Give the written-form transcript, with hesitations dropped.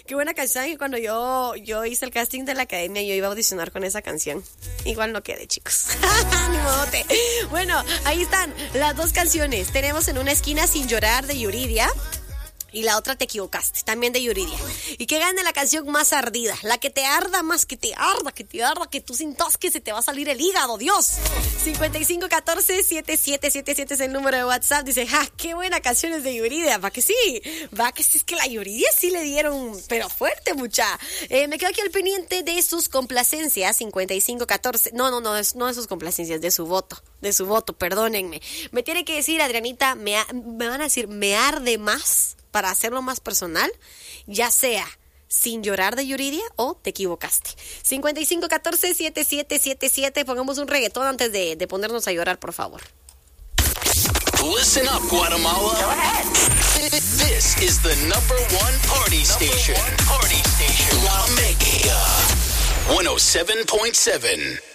Qué buena canción. Y cuando yo hice el casting de la academia, yo iba a audicionar con esa canción. Igual no quedé, chicos. Ni modote. Bueno, ahí están las dos canciones. Tenemos En una esquina, Sin llorar, de Yuridia. Y la otra, Te equivocaste, también de Yuridia. Y que gane la canción más ardida, la que te arda más, que te arda, que tú sientas que se te va a salir el hígado, Dios. 5514-7777 es el número de WhatsApp. Dice, qué buena canción es de Yuridia. Va que sí, es que la Yuridia sí le dieron, pero fuerte, mucha. Me quedo aquí al pendiente de sus complacencias. 5514, no de sus complacencias, de su voto, perdónenme. Me tiene que decir, Adrianita, me van a decir, me arde más, para hacerlo más personal, ya sea Sin llorar de Yuridia o Te equivocaste. 5514-7777. Pongamos un reggaetón antes de ponernos a llorar, por favor. Listen up, Guatemala. Go ahead. This is the #1 party station. La Mega 107.7.